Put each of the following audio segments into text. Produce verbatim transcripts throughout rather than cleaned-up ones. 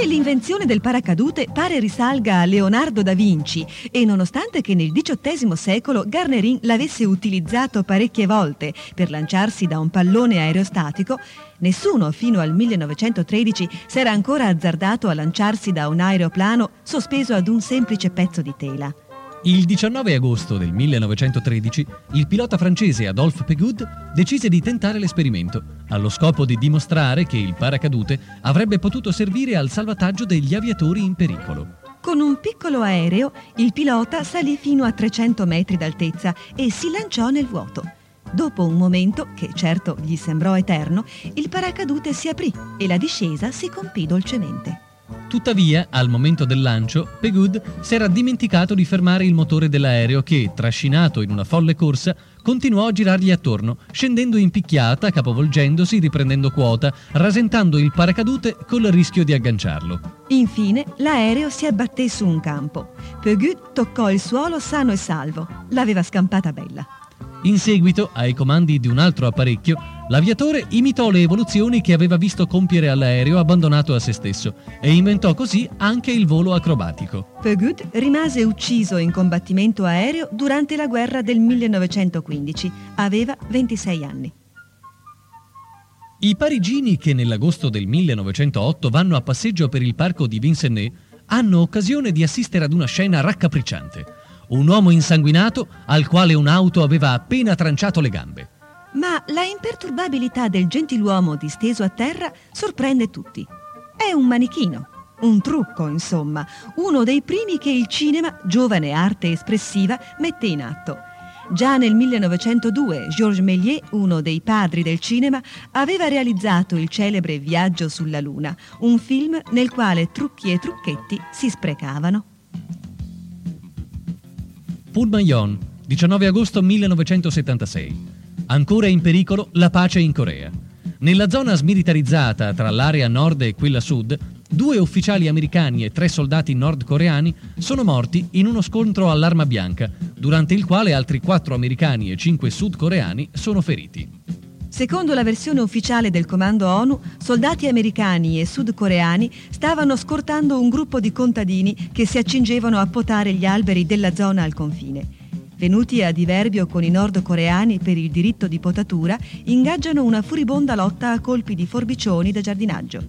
Poiché l'invenzione del paracadute pare risalga a Leonardo da Vinci e nonostante che nel diciottesimo secolo Garnerin l'avesse utilizzato parecchie volte per lanciarsi da un pallone aerostatico, nessuno fino al millenovecentotredici s'era ancora azzardato a lanciarsi da un aeroplano sospeso ad un semplice pezzo di tela. Il diciannove agosto del millenovecentotredici il pilota francese Adolphe Pégoud decise di tentare l'esperimento, allo scopo di dimostrare che il paracadute avrebbe potuto servire al salvataggio degli aviatori in pericolo. Con un piccolo aereo, il pilota salì fino a trecento metri d'altezza e si lanciò nel vuoto. Dopo un momento, che certo gli sembrò eterno, il paracadute si aprì e la discesa si compì dolcemente. Tuttavia, al momento del lancio, Pégoud si era dimenticato di fermare il motore dell'aereo che, trascinato in una folle corsa, continuò a girargli attorno, scendendo in picchiata, capovolgendosi, riprendendo quota, rasentando il paracadute col rischio di agganciarlo. Infine, l'aereo si abbatté su un campo. Pégoud toccò il suolo sano e salvo. L'aveva scampata bella. In seguito, ai comandi di un altro apparecchio, l'aviatore imitò le evoluzioni che aveva visto compiere all'aereo abbandonato a se stesso e inventò così anche il volo acrobatico. Pégoud rimase ucciso in combattimento aereo durante la guerra del millenovecentoquindici. Aveva ventisei anni. I parigini che nell'agosto del millenovecentootto vanno a passeggio per il parco di Vincennes hanno occasione di assistere ad una scena raccapricciante. Un uomo insanguinato al quale un'auto aveva appena tranciato le gambe. Ma la imperturbabilità del gentiluomo disteso a terra sorprende tutti. È un manichino, un trucco, insomma, uno dei primi che il cinema, giovane arte espressiva, mette in atto. Già nel millenovecentodue Georges Méliès, uno dei padri del cinema, aveva realizzato il celebre Viaggio sulla Luna, un film nel quale trucchi e trucchetti si sprecavano. Paul Magnon, diciannove agosto millenovecentosettantasei. Ancora in pericolo la pace in Corea. Nella zona smilitarizzata tra l'area nord e quella sud, due ufficiali americani e tre soldati nordcoreani sono morti in uno scontro all'arma bianca, durante il quale altri quattro americani e cinque sudcoreani sono feriti. Secondo la versione ufficiale del comando ONU, soldati americani e sudcoreani stavano scortando un gruppo di contadini che si accingevano a potare gli alberi della zona al confine. Venuti a diverbio con i nordcoreani per il diritto di potatura, ingaggiano una furibonda lotta a colpi di forbicioni da giardinaggio.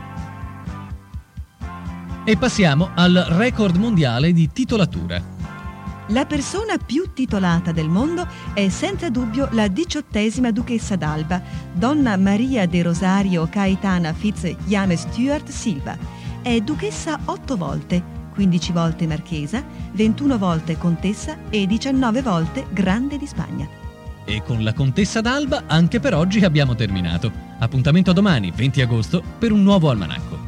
E passiamo al record mondiale di titolatura. La persona più titolata del mondo è senza dubbio la diciottesima duchessa d'Alba, donna Maria de Rosario Caetana Fitz James Stuart Silva. È duchessa otto volte, quindici volte marchesa, ventuno volte contessa e diciannove volte grande di Spagna. E con la contessa d'Alba anche per oggi abbiamo terminato. Appuntamento a domani, venti agosto, per un nuovo almanacco.